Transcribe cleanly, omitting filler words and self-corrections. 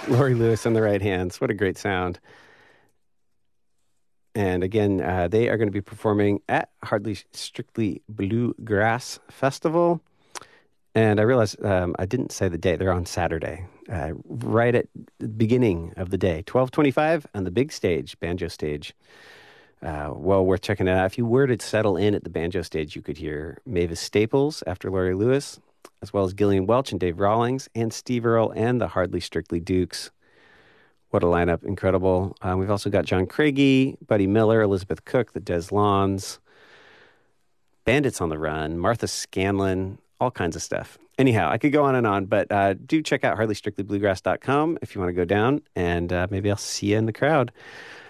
Laurie Lewis and the Right Hands. What a great sound. And again, they are going to be performing at Hardly Strictly Bluegrass Festival. And I realized I didn't say the day. They're on Saturday, right at the beginning of the day, 12:25 on the big stage, banjo stage. Well worth checking it out. If you were to settle in at the banjo stage, you could hear Mavis Staples after Laurie Lewis, as well as Gillian Welch and Dave Rawlings, and Steve Earle and the Hardly Strictly Dukes. What a lineup. Incredible. We've also got John Craigie, Buddy Miller, Elizabeth Cook, the Des Lawns, Bandits on the Run, Martha Scanlon, all kinds of stuff. Anyhow, I could go on and on, but do check out hardlystrictlybluegrass.com if you want to go down, and maybe I'll see you in the crowd.